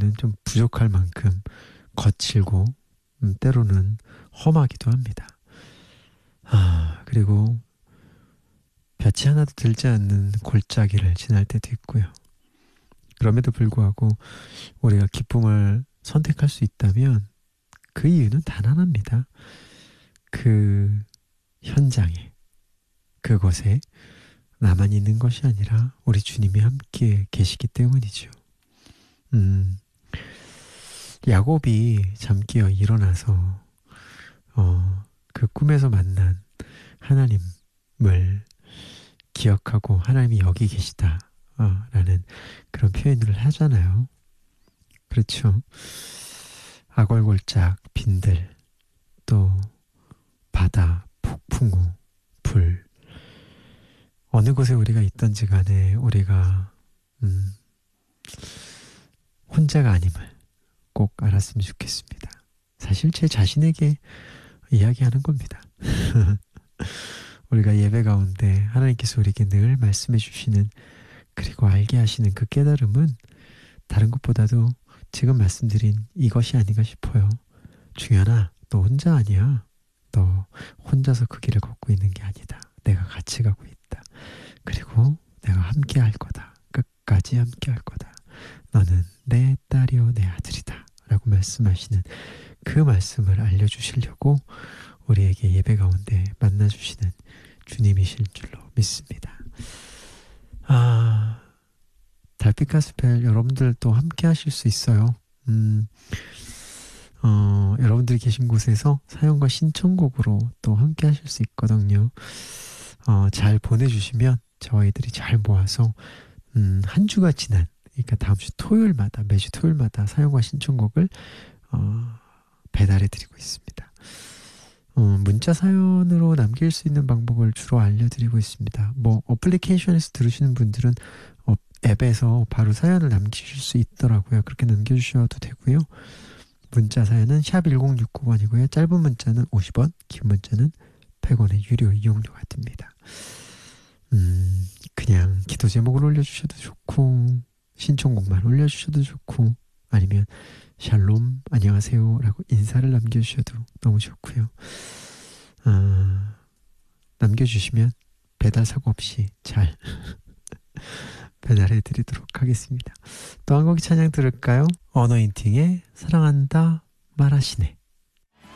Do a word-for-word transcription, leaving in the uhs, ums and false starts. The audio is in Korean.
때로는 좀 부족할 만큼 거칠고 음, 때로는 험하기도 합니다. 아, 그리고 볕이 하나도 들지 않는 골짜기를 지날 때도 있고요. 그럼에도 불구하고 우리가 기쁨을 선택할 수 있다면 그 이유는 단 하나입니다. 그 현장에, 그곳에 나만 있는 것이 아니라 우리 주님이 함께 계시기 때문이죠. 음, 야곱이 잠기어 일어나서 어, 그 꿈에서 만난 하나님을 기억하고 하나님이 여기 계시다 어, 라는 그런 표현을 하잖아요. 그렇죠. 아골골짝 빈들, 또 바다, 폭풍우, 불, 어느 곳에 우리가 있던지 간에 우리가 음, 혼자가 아님을 꼭 알았으면 좋겠습니다. 사실 제 자신에게 이야기하는 겁니다. 우리가 예배 가운데 하나님께서 우리에게 늘 말씀해 주시는, 그리고 알게 하시는 그 깨달음은 다른 것보다도 지금 말씀드린 이것이 아닌가 싶어요. 중현아, 너 혼자 아니야. 너 혼자서 그 길을 걷고 있는 게 아니다. 내가 같이 가고 있다. 그리고 내가 함께 할 거다. 끝까지 함께 할 거다. 너는 내 딸이요 내 아들이다 라고 말씀하시는 그 말씀을 알려주시려고 우리에게 예배 가운데 만나주시는 주님이실 줄로 믿습니다. 아, 달빛 가스펠 여러분들 또 함께 하실 수 있어요. 음, 어, 여러분들이 계신 곳에서 사연과 신청곡으로 또 함께 하실 수 있거든요. 어, 잘 보내주시면 저희들이 잘 모아서 음, 한 주가 지난, 그러니까 다음 주 토요일마다, 매주 토요일마다 사연과 신청곡을 어, 배달해드리고 있습니다. 어, 문자 사연으로 남길 수 있는 방법을 주로 알려드리고 있습니다. 뭐 어플리케이션에서 들으시는 분들은 어, 앱에서 바로 사연을 남기실 수 있더라고요. 그렇게 남겨주셔도 되고요. 문자 사연은 샵 일공육구 번이고요. 짧은 문자는 오십 원, 긴 문자는 백 원의 유료 이용료가 듭니다. 음, 그냥 기도 제목을 올려주셔도 좋고, 신청곡만 올려주셔도 좋고, 아니면 샬롬 안녕하세요 라고 인사를 남겨주셔도 너무 좋고요. 아, 남겨주시면 배달 사고 없이 잘 배달해 드리도록 하겠습니다. 또 한 곡 찬양 들을까요? 어너인팅의 사랑한다 말하시네.